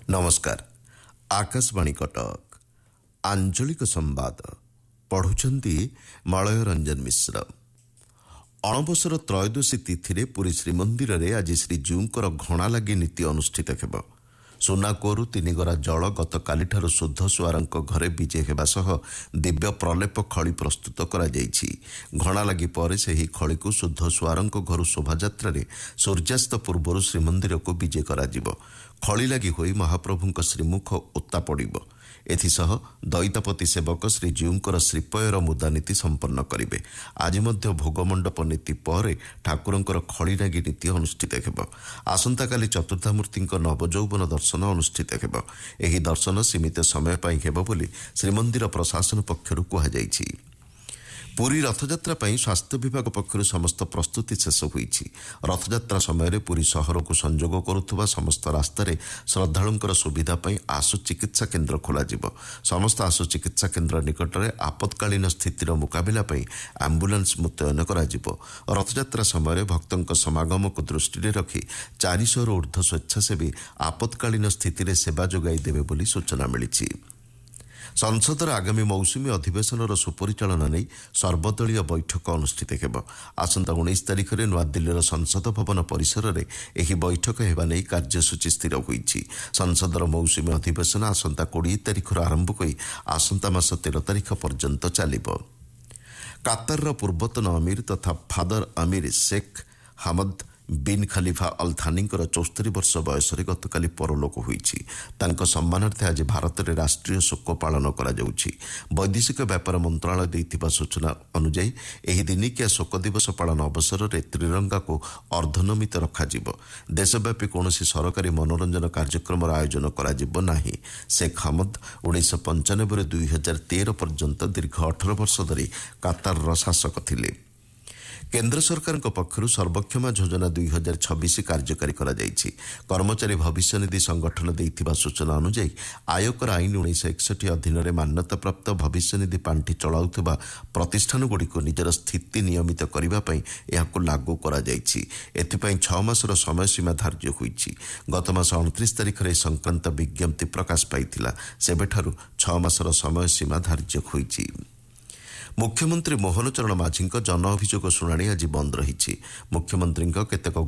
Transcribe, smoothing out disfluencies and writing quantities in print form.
नमस्कार। आकाशवाणी कटक आंचलिक संवाद पढ़ुछंती मलय रंजन मिश्र। अणबसर त्रयोदशी तिथि पुरी श्रीमंदिर में आज श्रीजीउंकर घणा लगी नीति अनुष्ठित हेब। सुनाकूरु तीनिगरा जल गतकालिठारु शुद्ध सुआरंक घरे विजे हेबा सह दिव्य प्रलेप खड़ी प्रस्तुत करा जायछि। घणा लगी पर सेही खड़ी शुद्ध सुआरंक घरु शोभायात्रा रे सूर्यास्त पूर्व श्रीमंदिर को विजे करा जिवो। खड़ी लगी होई महाप्रभुंक श्रीमुख उत्ता पड़िबो। एथिसह दैतापति सेवक श्रीजीउंकर श्रीपयर मुदा नीति संपन्न करिवे। आज मध्य भोगमंडप नीति पर ठाकुरंकर खड़ी नागी नीति अनुष्ठित हेब। आसंताकाली चतुर्थामूर्तिंक नवजौवन दर्शन अनुष्ठित हेब। एही दर्शन सीमित समय पाई हेब बोली श्रीमंदिर प्रशासन पक्षरु कहा जायछि। पुरी रथयात्रा पर स्वास्थ्य विभाग पक्षर समस्त प्रस्तुति शेष होईछि। रथयात्रा समय पुरी सहर को संजोग करुवा समस्त रास्तार श्रद्धालुंकर सुविधा पर आशु चिकित्सा केन्द्र खोल। समस्त आशु चिकित्सा केन्द्र निकट में आपत्कालीन स्थितिर मुकाबला आंबुलांस मुतयन करा जिवो। रथयात्रा समय भक्तों समागम को दृष्टि रखी 400 ऊर्ध्व स्वेच्छासेवी आपत्कालीन स्थिति सेवा जोगाई देवे बोली सूचना मिली। संसदर आगामी मौसुमी अधिवेशन सुपरिचालन नहीं सर्वदलीय बैठक अनुष्ठित हेब। आसंता 19 तारिख में नूआदिल्लीर संसद भवन परिसर में यह बैठक हेबा नहीं कार्यसूची स्थिर होईछि। संसदर मौसुमी अधिवेशन आसंता 20 तारिख आरंभ कर आसंता मास 13 तारिख पर्यंत चलिब। कातार पूर्वतन अमीर तथा फादर अमीर शेख हमद बिन खलीफा अल थानी 74 वर्ष बयस गतकाली परलोक होईछि। तांको सम्मानार्थे आज भारत में राष्ट्रीय शोक पालन करा जाउछि। वैदेशिक व्यापार मंत्रालय दैथिबा सूचना अनुसार एही दिनिकिया शोक दिवस पालन अवसर में त्रिरंगा को अर्धनमित रखाजिब। देशव्यापी कौनसी सरकारी मनोरंजन कार्यक्रम आयोजन करा जिब नाही। शेख हमद 1995 2013 पर्यंत दीर्घ 18 वर्ष धरी कातार शासक थिले। केन्द्र सरकार पक्षर सर्वक्षमा योजना 2026 कार्यकारी करा जायछि। कर्मचारी भविष्य निधि संगठन देइथिबा सूचना अनुसार आयकर आईन 1961 अधीन में मान्यता प्राप्त भविष्य निधि पांठी चलाउथिबा प्रतिष्ठान गुड़िक निजर स्थिति नियमित करबा पई एहाको लागू करा जायछि। एथिपई 6 मासर समय सीमा धार्य होईछि। गत मास 29 तारिख में संक्रांत विज्ञप्ति प्रकाश पाइथिला। सेबेठारु 6 मासर समय सीमा धार्य होईछि। मुख्यमंत्री मोहन चरण माझी जन अभियोग शुणाणी आज बंद रही। मुख्यमंत्री केतेक